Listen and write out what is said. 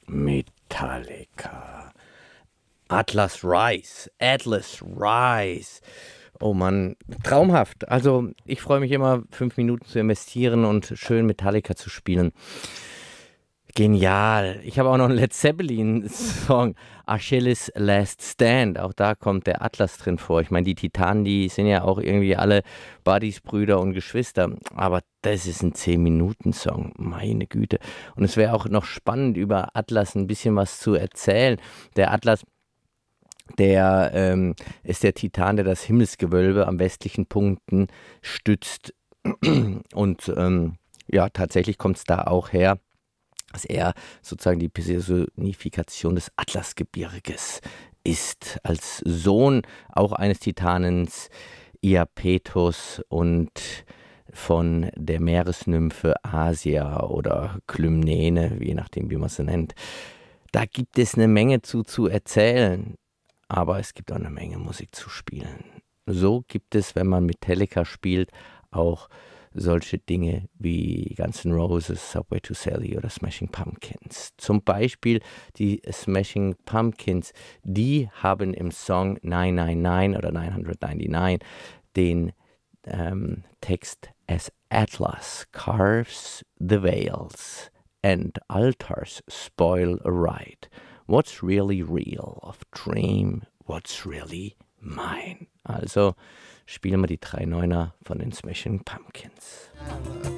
Metallica. Atlas Rise. Oh Mann, traumhaft. Also ich freue mich immer, 5 Minuten zu investieren und schön Metallica zu spielen. Genial. Ich habe auch noch einen Led Zeppelin-Song, Achilles' Last Stand. Auch da kommt der Atlas drin vor. Ich meine, die Titanen, die sind ja auch irgendwie alle Buddies, Brüder und Geschwister. Aber das ist ein 10-Minuten-Song. Meine Güte. Und es wäre auch noch spannend, über Atlas ein bisschen was zu erzählen. Der Atlas, der ist der Titan, der das Himmelsgewölbe am westlichen Punkten stützt. Und ja, tatsächlich kommt es da auch her, dass er sozusagen die Personifikation des Atlasgebirges ist. Als Sohn auch eines Titanens, Iapetos, und von der Meeresnymphe Asia oder Klymnene, je nachdem, wie man sie nennt. Da gibt es eine Menge zu erzählen, aber es gibt auch eine Menge Musik zu spielen. So gibt es, wenn man Metallica spielt, auch solche Dinge wie Guns N' Roses, Subway to Sally oder Smashing Pumpkins. Zum Beispiel die Smashing Pumpkins, die haben im Song 999 oder 999 den Text "As Atlas carves the veils and altars spoil a ride. What's really real of dream, what's really mine?" Also spielen wir die 3 Neuner von den Smashing Pumpkins.